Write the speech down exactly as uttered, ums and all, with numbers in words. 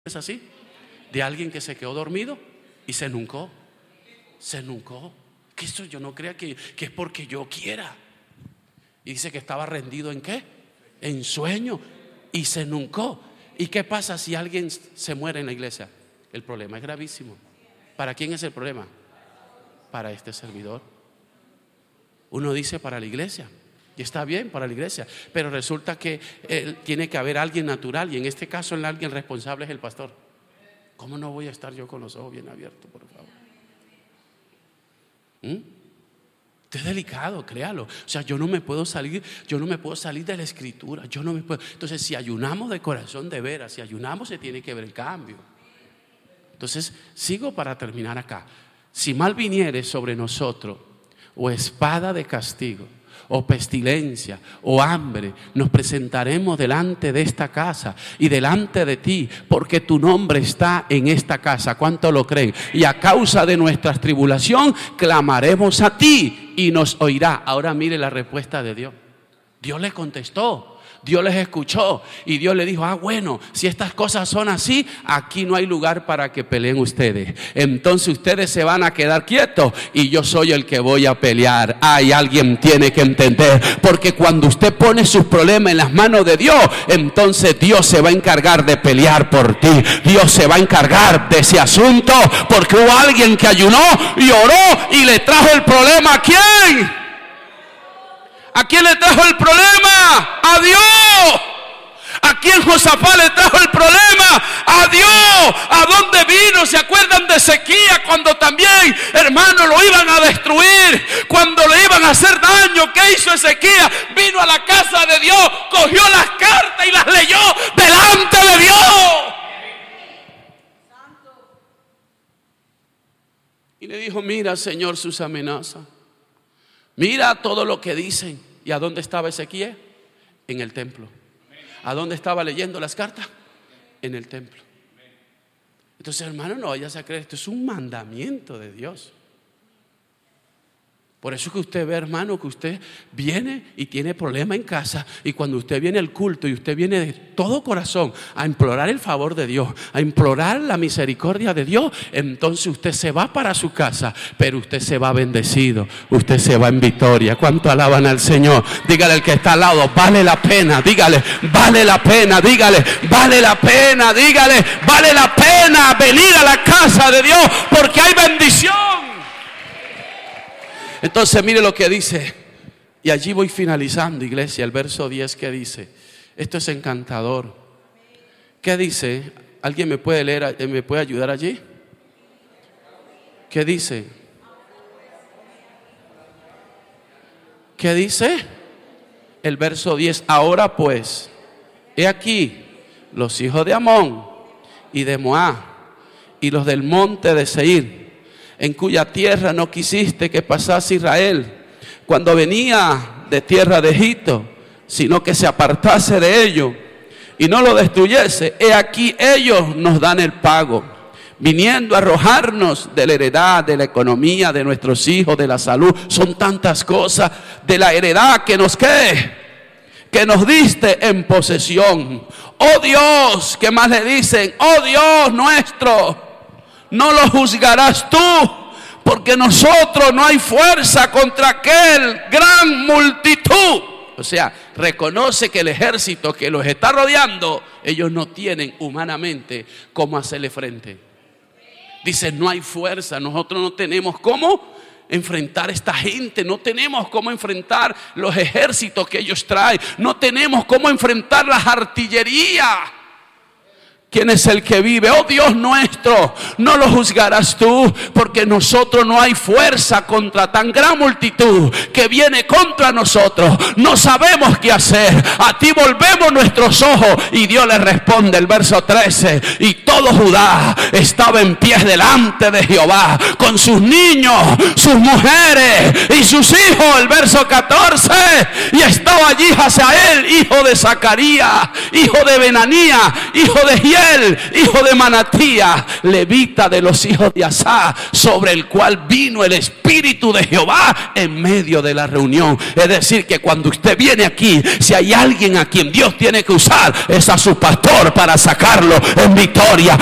¿Es así? De alguien que se quedó dormido y se nuncó. Se nuncó. Que eso yo no crea que, que es porque yo quiera. Y dice que estaba rendido ¿en qué? En sueño. Y se nuncó. ¿Y qué pasa si alguien se muere en la iglesia? El problema es gravísimo. ¿Para quién es el problema? Para este servidor. Uno dice para la iglesia. Y está bien para la iglesia, pero resulta que eh, tiene que haber alguien natural, y en este caso el alguien responsable es el pastor. ¿Cómo no voy a estar yo con los ojos bien abiertos, por favor? ¿Mm? Esto es delicado, créalo. O sea, yo no me puedo salir, yo no me puedo salir de la escritura, yo no me puedo. Entonces, si ayunamos de corazón de veras, si ayunamos se tiene que ver el cambio. Entonces, sigo para terminar acá. Si mal viniere sobre nosotros, o espada de castigo, o pestilencia, o hambre, nos presentaremos delante de esta casa y delante de ti, porque tu nombre está en esta casa. ¿Cuánto lo creen? Y a causa de nuestra tribulación clamaremos a ti y nos oirá. Ahora mire la respuesta de Dios. Dios le contestó. Dios les escuchó y Dios le dijo: ah, bueno, si estas cosas son así, aquí no hay lugar para que peleen ustedes. Entonces ustedes se van a quedar quietos y yo soy el que voy a pelear. Hay alguien tiene que entender, porque cuando usted pone sus problemas en las manos de Dios, entonces Dios se va a encargar de pelear por ti. Dios se va a encargar de ese asunto, porque hubo alguien que ayunó y oró y le trajo el problema. ¿A quién? ¿A quién le trajo el problema? A Dios. ¿A quién Josafat le trajo el problema? A Dios. ¿A dónde vino? ¿Se acuerdan de Ezequías cuando también, hermanos, lo iban a destruir? Cuando le iban a hacer daño, ¿qué hizo Ezequías? Vino a la casa de Dios, cogió las cartas y las leyó delante de Dios. Y le dijo: mira, Señor, sus amenazas. Mira todo lo que dicen. ¿Y a dónde estaba Ezequiel? En el templo. ¿A dónde estaba leyendo las cartas? En el templo. Entonces, hermano, no vayas a creer, esto es un mandamiento de Dios. Por eso que usted ve, hermano, que usted viene y tiene problema en casa, y cuando usted viene al culto y usted viene de todo corazón a implorar el favor de Dios, a implorar la misericordia de Dios, entonces usted se va para su casa, pero usted se va bendecido, usted se va en victoria. ¿Cuánto alaban al Señor? Dígale al que está al lado: vale la pena. Dígale: vale la pena. Dígale: vale la pena. Dígale: vale la pena venir a la casa de Dios, porque hay bendición. Entonces mire lo que dice, y allí voy finalizando, iglesia, el verso diez, que dice, esto es encantador. ¿Qué dice? ¿Alguien me puede leer, me puede ayudar allí? ¿Qué dice? ¿Qué dice? El verso diez: ahora pues, he aquí los hijos de Amón y de Moab y los del monte de Seir, en cuya tierra no quisiste que pasase Israel cuando venía de tierra de Egipto, sino que se apartase de ellos y no lo destruyese. He aquí ellos nos dan el pago, viniendo a arrojarnos de la heredad, de la economía, de nuestros hijos, de la salud. Son tantas cosas de la heredad que nos ¿qué? Que nos diste en posesión. Oh Dios, ¿qué más le dicen? Oh Dios nuestro, no lo juzgarás tú, porque nosotros no hay fuerza contra aquel gran multitud. O sea, reconoce que el ejército que los está rodeando, ellos no tienen humanamente cómo hacerle frente. Dice: no hay fuerza, nosotros no tenemos cómo enfrentar a esta gente, no tenemos cómo enfrentar los ejércitos que ellos traen, no tenemos cómo enfrentar las artillerías. ¿Quién es el que vive? Oh Dios nuestro, no lo juzgarás tú, porque nosotros no hay fuerza contra tan gran multitud que viene contra nosotros. No sabemos qué hacer. A ti volvemos nuestros ojos. Y Dios le responde, el verso trece: y todo Judá estaba en pie delante de Jehová, con sus niños, sus mujeres y sus hijos. El verso catorce: y estaba allí Hazael, hijo de Zacarías, hijo de Benanías, hijo de Hiel, Joel, hijo de Manatías, levita de los hijos de Asá, sobre el cual vino el Espíritu de Jehová en medio de la reunión. Es decir, que cuando usted viene aquí, si hay alguien a quien Dios tiene que usar, es a su pastor para sacarlo en victoria.